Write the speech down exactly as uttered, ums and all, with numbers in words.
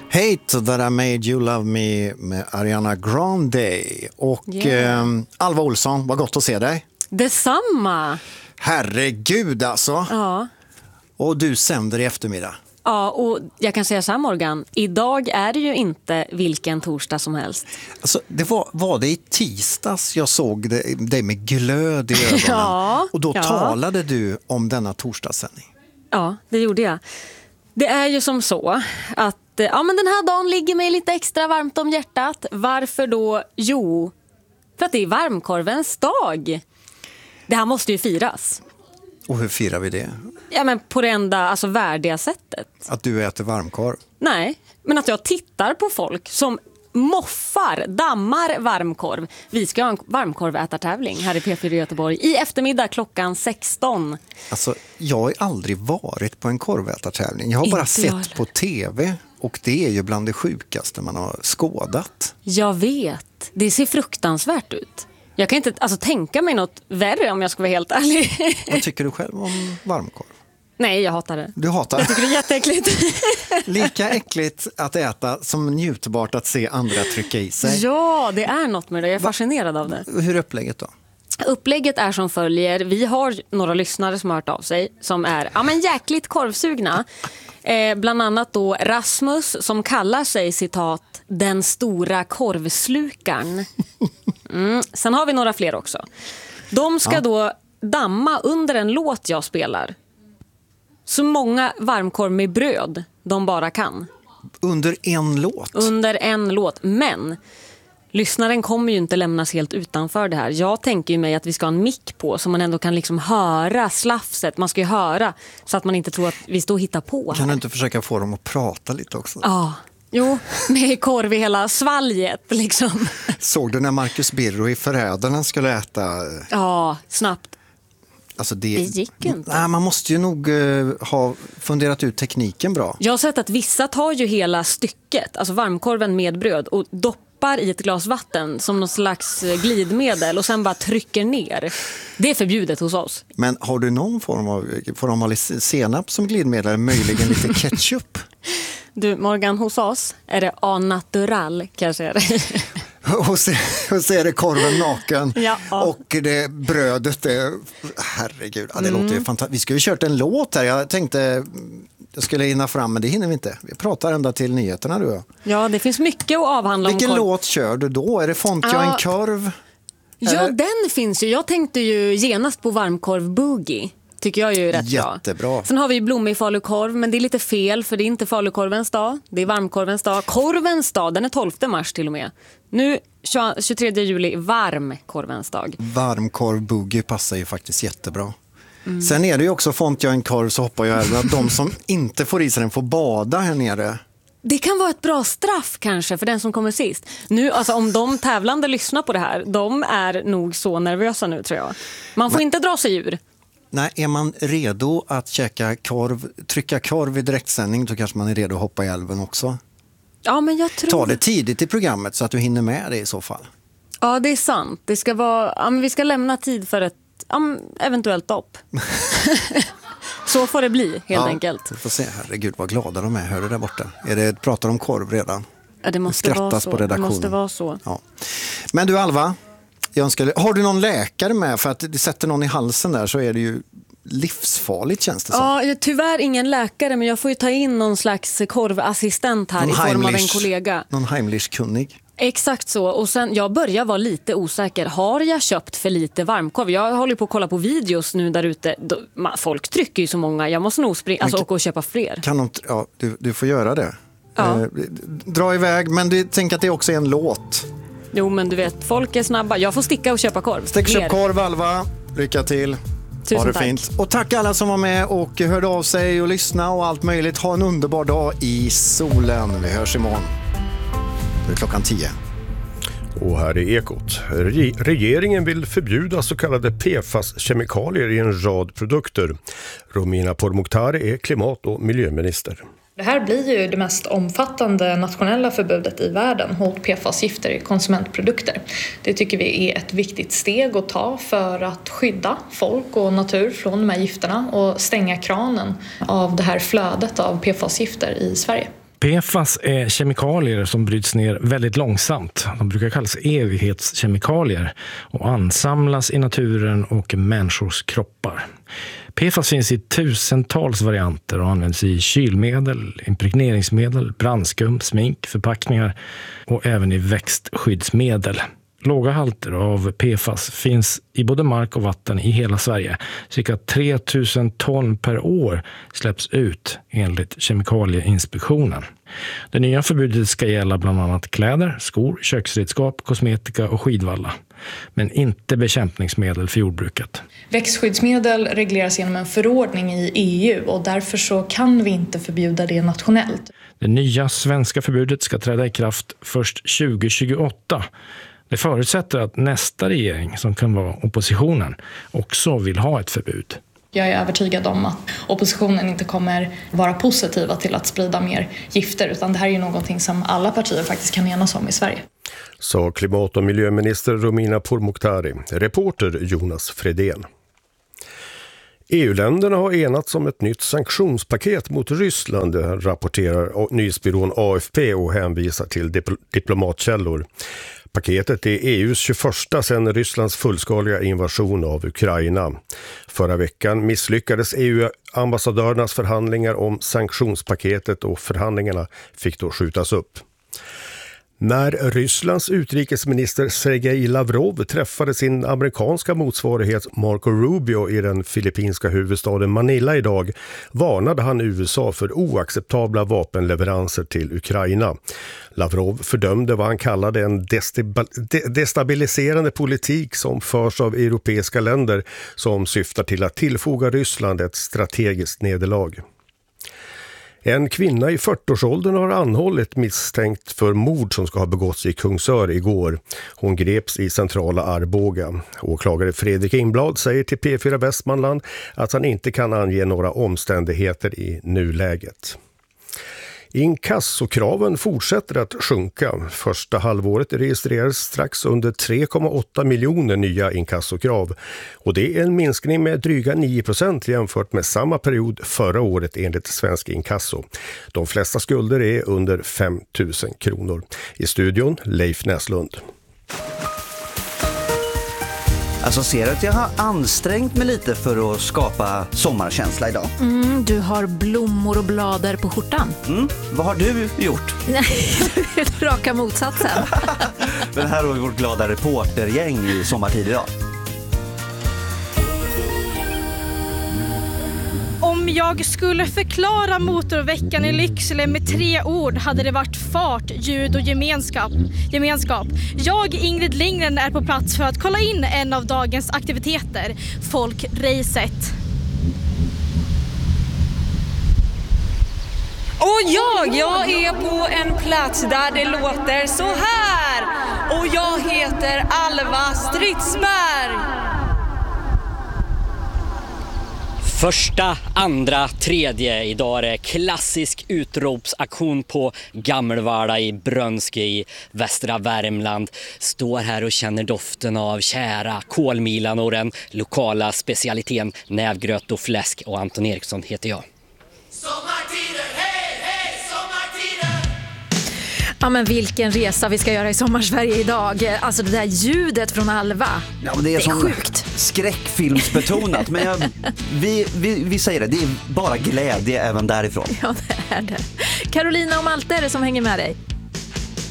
Hate That I Made You Love Me med Ariana Grande. Och Yeah. eh, Alva Olsson, vad gott att se dig. Detsamma. Herregud alltså. Ja. Och du sänder i eftermiddag. Ja, och jag kan säga så här, Morgan. Idag är det ju inte vilken torsdag som helst. Alltså, det var, var det i tisdags jag såg det, det med glöd i ögonen. Ja, och då ja. talade du om denna torsdagssändning. Ja, det gjorde jag. Det är ju som så att ja, men den här dagen ligger mig lite extra varmt om hjärtat. Varför då? Jo, för att det är varmkorvens dag. Det här måste ju firas. Och hur firar vi det? Ja, men på det enda alltså, värdiga sättet. Att du äter varmkorv? Nej, men att jag tittar på folk som moffar, dammar varmkorv. Vi ska ha en varmkorvätartävling här i P fyra i Göteborg i eftermiddag klockan sexton. Alltså, jag har aldrig varit på en korvätartävling. Jag har bara Inte sett jag på tv och det är ju bland det sjukaste man har skådat. Jag vet, det ser fruktansvärt ut. Jag kan inte alltså, tänka mig något värre om jag ska vara helt ärlig. Vad tycker du själv om varmkorv? Nej, jag hatar det. Du hatar Jag tycker det är jätteäckligt. Lika äckligt att äta som njutbart att se andra trycka i sig. Ja, det är något med det. Jag är fascinerad av det. Hur är upplägget då? Upplägget är som följer. Vi har några lyssnare som har hört av sig som är ja, men jäkligt korvsugna. Eh, bland annat då Rasmus som kallar sig citat den stora korvslukaren. Mm. Sen har vi några fler också. De ska ja. då damma under en låt jag spelar. Så många varmkorv med bröd de bara kan. Under en låt? Under en låt. Men lyssnaren kommer ju inte lämnas helt utanför det här. Jag tänker ju mig att vi ska ha en mick på så man ändå kan liksom höra slafset. Man ska ju höra så att man inte tror att vi står och hittar på. Kan du inte försöka få dem att prata lite också? Ja, jo, med korv i hela svalget liksom. Såg du när Marcus Birro i Förrädarna skulle äta? Ja, snabbt. Alltså det, det gick inte. Nej, man måste ju nog uh, ha funderat ut tekniken bra. Jag har sett att vissa tar ju hela stycket, alltså varmkorven med bröd och doppar i ett glas vatten som någon slags glidmedel och sen bara trycker ner. Det är förbjudet hos oss. Men har du någon form av, får de ha lite senap som glidmedel, möjligen lite ketchup? Du Morgan, hos oss är det a natural kanske är det. Och så, och så är det korven naken ja, ja. och det brödet är, herregud, ja, det mm. låter ju fantastiskt. Vi ska ju kört en låt här, jag tänkte jag skulle hinna fram men det hinner vi inte. Vi pratar ända till nyheterna du. Ja, det finns mycket att avhandla. Vilken om korv. låt kör du då? Är det Font jag ja. en korv? Ja, Eller? Den finns ju. Jag tänkte ju genast på varmkorv boogie. Tycker jag ju är rätt Jättebra. bra. Sen har vi ju blommig falukorv, men det är lite fel för det är inte falukorvens dag. Det är varmkorvens dag. Korvens dag, den är tolfte mars till och med. Nu tjugotredje juli, varmkorvens dag. Varmkorv boogie passar ju faktiskt jättebra. Mm. Sen är det ju också Font jag en korv så hoppar jag över att de som inte får i sig den får bada här nere. Det kan vara ett bra straff kanske för den som kommer sist. Nu, alltså, om de tävlande lyssnar på det här, de är nog så nervösa nu tror jag. Man får men, inte dra sig ur. Nej, är man redo att käka korv, trycka korv i direktsändning då kanske man är redo att hoppa i älven också. Ja, men jag tror... Ta det tidigt i programmet så att du hinner med det i så fall. Ja, det är sant. Det ska vara, ja, men vi ska lämna tid för ett ja, eventuellt dopp. Så får det bli, helt ja, enkelt. Vi får se. Herregud, vad glada de är. Hör du där borta? Är det, pratar om korv redan? Ja, det måste vara så. På redaktionen. Det måste vara så. Ja. Men du Alva, jag önskar, har du någon läkare med? För att det sätter någon i halsen där så är det ju livsfarligt känns det som. Ja, jag är tyvärr ingen läkare men jag får ju ta in någon slags korvassistent här någon i form Heimlich, av en kollega. Någon Heimlich-kunnig. Exakt så. Och sen, jag börjar vara lite osäker. Har jag köpt för lite varmkorv? Jag håller på att kolla på videos nu där ute. Folk trycker ju så många. Jag måste nog springa, alltså, åka och köpa fler. Kan de, ja, du, du får göra det. Ja. Eh, dra iväg, men du tänker att det också är en låt. Jo, men du vet, folk är snabba. Jag får sticka och köpa korv. Stick upp korv, Alva. Lycka till. Tusen ha det tack. Fint. Och tack alla som var med och hörde av sig och lyssna och allt möjligt. Ha en underbar dag i solen. Vi hörs imorgon. Det är klockan tio. Och här är Ekot. Re- regeringen vill förbjuda så kallade P F A S-kemikalier i en rad produkter. Romina Pourmokhtari är klimat- och miljöminister. Det här blir ju det mest omfattande nationella förbudet i världen mot P F A S-gifter i konsumentprodukter. Det tycker vi är ett viktigt steg att ta för att skydda folk och natur från de här gifterna och stänga kranen av det här flödet av P F A S-gifter i Sverige. P F A S är kemikalier som bryts ner väldigt långsamt. De brukar kallas evighetskemikalier och ansamlas i naturen och människors kroppar. P F A S finns i tusentals varianter och används i kylmedel, impregneringsmedel, brandskum, smink, förpackningar och även i växtskyddsmedel. Låga halter av P F A S finns i både mark och vatten i hela Sverige. Cirka tre tusen ton per år släpps ut enligt Kemikalieinspektionen. Det nya förbudet ska gälla bland annat kläder, skor, köksredskap, kosmetika och skidvalla. Men inte bekämpningsmedel för jordbruket. Växtskyddsmedel regleras genom en förordning i E U och därför så kan vi inte förbjuda det nationellt. Det nya svenska förbudet ska träda i kraft först tjugo tjugoåtta. Det förutsätter att nästa regering, som kan vara oppositionen, också vill ha ett förbud. Jag är övertygad om att oppositionen inte kommer vara positiva till att sprida mer gifter, utan det här är ju någonting som alla partier faktiskt kan enas om i Sverige. Sa klimat- och miljöminister Romina Pourmokhtari. Reporter Jonas Fredén. E U-länderna har enats om ett nytt sanktionspaket mot Ryssland, rapporterar nyhetsbyrån A F P och hänvisar till dip- diplomatkällor. Paketet är E U:s tjugoförsta sedan Rysslands fullskaliga invasion av Ukraina. Förra veckan misslyckades E U-ambassadörernas förhandlingar om sanktionspaketet och förhandlingarna fick då skjutas upp. När Rysslands utrikesminister Sergej Lavrov träffade sin amerikanska motsvarighet Marco Rubio i den filippinska huvudstaden Manila idag varnade han U S A för oacceptabla vapenleveranser till Ukraina. Lavrov fördömde vad han kallade en destabiliserande politik som förs av europeiska länder som syftar till att tillfoga Ryssland ett strategiskt nederlag. En kvinna i fyrtioårsåldern har anhållit misstänkt för mord som ska ha begåtts i Kungsör igår. Hon greps i centrala Arboga. Åklagare Fredrik Ingblad säger till P fyra Västmanland att han inte kan ange några omständigheter i nuläget. Inkassokraven fortsätter att sjunka. Första halvåret registrerades strax under tre komma åtta miljoner nya inkassokrav. Och det är en minskning med dryga nio procent jämfört med samma period förra året enligt Svensk Inkasso. De flesta skulder är under fem tusen kronor. I studion Leif Näslund. Alltså ser du att jag har ansträngt mig lite för att skapa sommarkänsla idag? Mm, du har blommor och blader på skjortan. Mm, vad har du gjort? Raka motsatsen. Men här har vi vårt glada reportergäng i sommartid idag. Om jag skulle förklara motorveckan i Lycksele med tre ord hade det varit fart, ljud och gemenskap. gemenskap. Jag, Ingrid Lindgren, är på plats för att kolla in en av dagens aktiviteter, folkracet. Och jag, jag är på en plats där det låter så här. Och jag heter Alva Stridsberg. Första, andra, tredje. Idag är det klassisk utropsaktion på Gammelvalla i Brönske i västra Värmland. Står här och känner doften av kära kolmilan och den lokala specialiteten nävgröt och fläsk. Och Anton Eriksson heter jag. Sommartider, hej, hej, sommartider! Ja, men vilken resa vi ska göra i Sommarsverige idag. Alltså det där ljudet från Alva. Ja, men det är, det är som sjukt. Skräckfilmsbetonat. Men jag, vi, vi, vi säger det, det är bara glädje även därifrån. Ja, det är det. Carolina och Malte är det som hänger med dig.